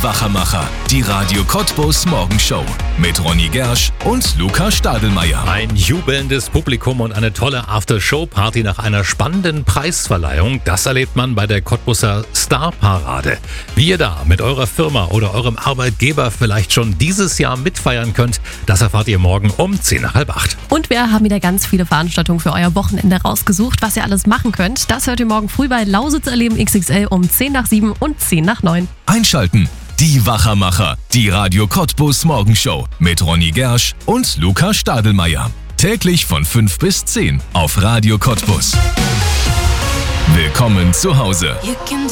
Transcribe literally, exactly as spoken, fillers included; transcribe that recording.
Wachermacher, die Radio Cottbus Morgenshow mit Ronny Gersch und Luca Stadelmeier. Ein jubelndes Publikum und eine tolle After-Show-Party nach einer spannenden Preisverleihung, das erlebt man bei der Cottbuser Star-Parade. Wie ihr da mit eurer Firma oder eurem Arbeitgeber vielleicht schon dieses Jahr mitfeiern könnt, das erfahrt ihr morgen um zehn nach halb acht. Und wir haben wieder ganz viele Veranstaltungen für euer Wochenende rausgesucht, was ihr alles machen könnt. Das hört ihr morgen früh bei Lausitz erleben X X L um zehn nach sieben und zehn nach neun. Einschalten, die Wachermacher, die Radio Cottbus Morgenshow mit Ronny Gersch und Luca Stadelmeier. Täglich von fünf bis zehn auf Radio Cottbus. Willkommen zu Hause.